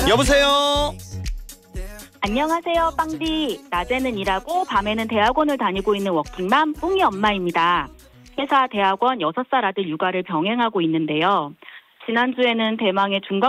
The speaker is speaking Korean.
여보세요. 안녕하세요, 빵디. 낮에는 일하고 밤에는 대학원을 다니고 있는 워킹맘 뿡이 엄마입니다. 회사, 대학원 6살 아들 육아를 병행하고 있는데요. 지난주에는 대망의 중간